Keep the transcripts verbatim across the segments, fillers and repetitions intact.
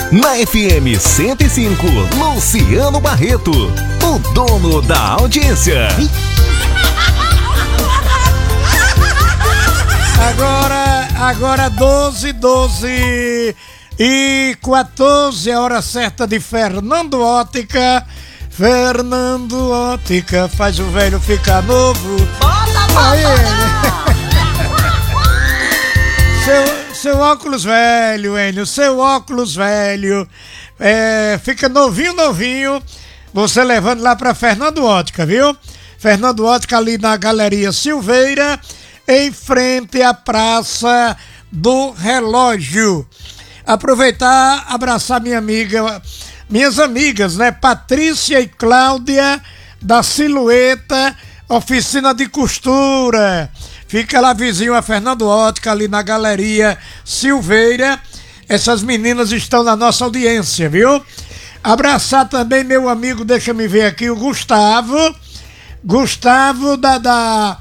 Na F M cento e cinco, Luciano Barreto, o dono da audiência. Agora, agora doze, doze e quatorze, a hora certa de Fernando Ótica. Fernando Ótica faz o velho ficar novo. Bota, bota, Aí, seu, seu óculos velho, Enio, seu óculos velho, é, fica novinho, novinho, você levando lá pra Fernando Ótica, viu? Fernando Ótica ali na Galeria Silveira, em frente à Praça do Relógio. Aproveitar, abraçar minha amiga, minhas amigas, né? Patrícia e Cláudia, da Silhueta, oficina de costura. Fica lá vizinho a Fernando Ótica, ali na Galeria Silveira. Essas meninas estão na nossa audiência, viu? Abraçar também meu amigo, deixa me ver aqui, o Gustavo. Gustavo da... da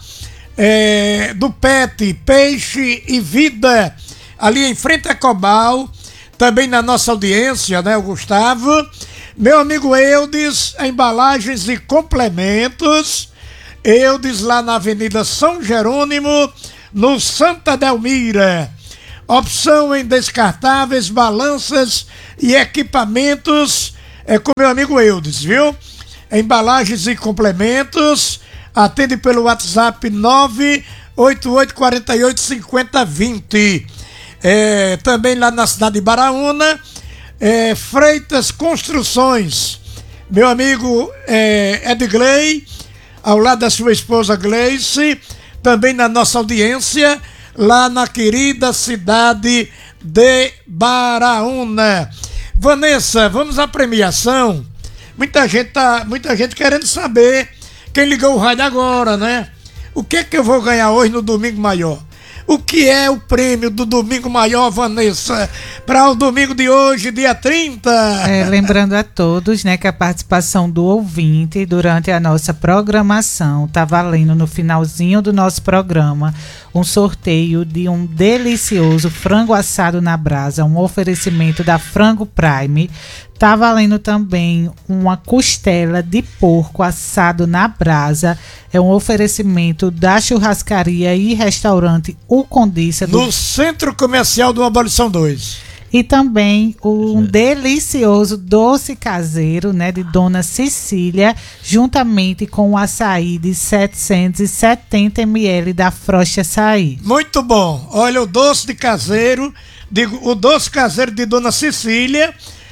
É, do Pet, Peixe e Vida, ali em frente a Cobal, também na nossa audiência, né, o Gustavo. Meu amigo Eudes, embalagens e complementos, Eudes lá na Avenida São Jerônimo, no Santa Delmira. Opção em descartáveis, balanças e equipamentos, é com meu amigo Eudes, viu? Embalagens e complementos. Atende pelo WhatsApp nove oito oito quatro oito cinco zero dois zero. É, também lá na cidade de Baraúna, é, Freitas Construções. Meu amigo é, Edgley, ao lado da sua esposa Gleice, também na nossa audiência, lá na querida cidade de Baraúna. Vanessa, vamos à premiação. Muita gente tá, muita gente querendo saber. Quem ligou o rádio agora, né? O que é que eu vou ganhar hoje no Domingo Maior? O que é o prêmio do Domingo Maior, Vanessa, para o domingo de hoje, dia trinta? É, lembrando a todos, né, que a participação do ouvinte durante a nossa programação está valendo no finalzinho do nosso programa um sorteio de um delicioso frango assado na brasa, um oferecimento da Frango Prime. Tá valendo também uma costela de porco assado na brasa. É um oferecimento da churrascaria e restaurante O Condícia. Do... No Centro Comercial do Abolição dois. E também um delicioso doce caseiro, né, de Dona Cecília, juntamente com o açaí de setecentos e setenta mililitros da Frost Açaí. Muito bom. Olha, o doce de caseiro, digo, o doce caseiro de Dona Cecília.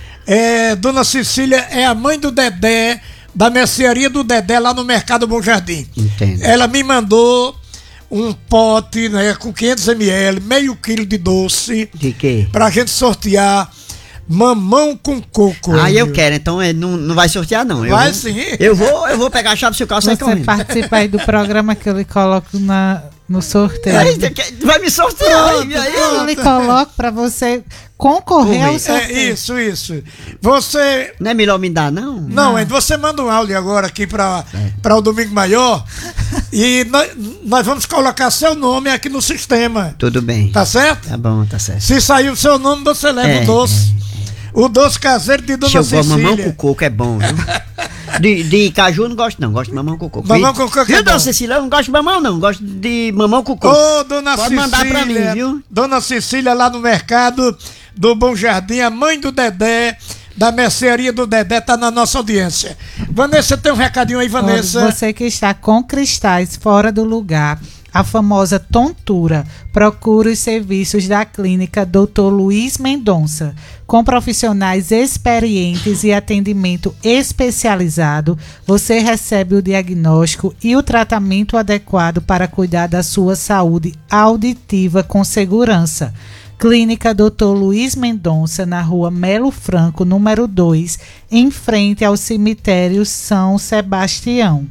É, Dona Cecília é a mãe do Dedé, da mercearia do Dedé lá no Mercado Bom Jardim. Entendo. Ela me mandou um pote, né, com quinhentos mililitros, meio quilo de doce. De quê? Pra gente sortear mamão com coco. Ah, eu viu? quero, então é, não, não vai sortear não. Eu Vai vou, sim. Eu vou, eu vou pegar a chave do seu carro e sair Você correndo. participa aí do programa que eu lhe coloco na, no sorteio. Aí, vai me sortear Pronto, aí, aí. Eu lhe coloco para você concorrer ao É sorteio. isso, isso. Você... Não é melhor me dar, não? Não, Ed, você manda um áudio agora aqui para para o Domingo Maior e nós, nós vamos colocar seu nome aqui no sistema. Tudo bem. Tá certo? Tá bom, tá certo. Se sair o seu nome, você leva É, o doce. O doce caseiro de Dona Deixa eu Cecília. mamão com coco é bom, viu? De, de caju eu não gosto não, gosto de mamão com coco. Mamão com coco é Viu, bom. Dona Cecília? Eu não gosto de mamão não, gosto de mamão com coco. Ô, Dona Pode Cecília. mandar pra mim, viu? Dona Cecília lá no mercado do Bom Jardim, a mãe do Dedé, da mercearia do Dedé, tá na nossa audiência. Vanessa, tem um recadinho aí, Vanessa? Olha, você que está com cristais fora do lugar, a famosa tontura, procure os serviços da clínica doutor Luiz Mendonça. Com profissionais experientes e atendimento especializado, você recebe o diagnóstico e o tratamento adequado para cuidar da sua saúde auditiva com segurança. Clínica doutor Luiz Mendonça, na rua Melo Franco, número dois, em frente ao cemitério São Sebastião.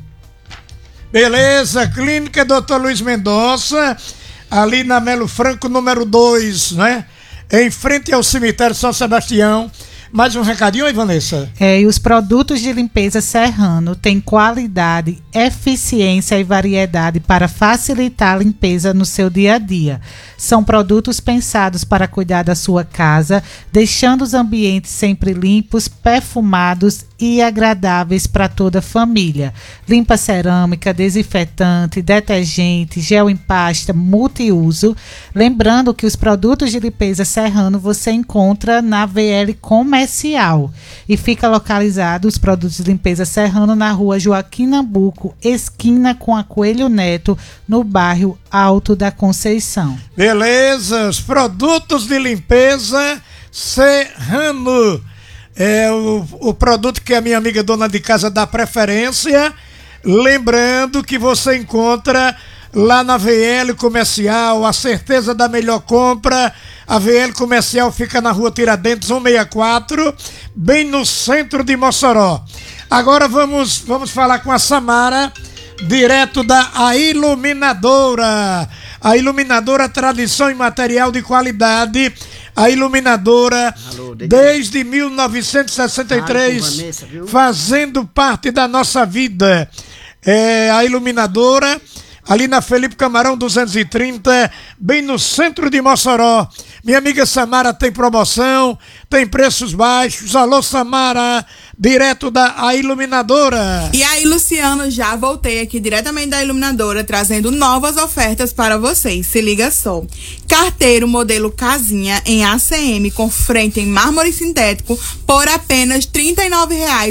Beleza, Clínica doutor Luiz Mendonça, ali na Melo Franco, número dois, né? Em frente ao cemitério São Sebastião. Mais um recadinho aí, Vanessa? É, e os produtos de limpeza Serrano têm qualidade, eficiência e variedade para facilitar a limpeza no seu dia a dia. São produtos pensados para cuidar da sua casa, deixando os ambientes sempre limpos, perfumados e agradáveis para toda a família. Limpa cerâmica, desinfetante, detergente, gel em pasta, multiuso. Lembrando que os produtos de limpeza Serrano você encontra na V L Comercial e fica localizado os produtos de limpeza Serrano na rua Joaquim Nabuco, esquina com a Coelho Neto, no bairro Alto da Conceição. Beleza, os produtos de limpeza Serrano. É o, o produto que a minha amiga dona de casa dá preferência. Lembrando que você encontra lá na V L Comercial, a certeza da melhor compra. A V L Comercial fica na rua Tiradentes cento e sessenta e quatro, bem no centro de Mossoró. Agora vamos, vamos falar com a Samara, direto da A Iluminadora. A Iluminadora, tradição e material de qualidade. A Iluminadora, Alô, desde mil novecentos e sessenta e três, ah, Vanessa, fazendo parte da nossa vida. É a Iluminadora, ali na Felipe Camarão duzentos e trinta, bem no centro de Mossoró. Minha amiga Samara tem promoção, tem preços baixos. Alô, Samara, direto da A Iluminadora. E aí, Luciano, já voltei aqui diretamente da Iluminadora, trazendo novas ofertas para vocês. Se liga só. Carteiro modelo casinha em A C M com frente em mármore sintético por apenas trinta e nove reais.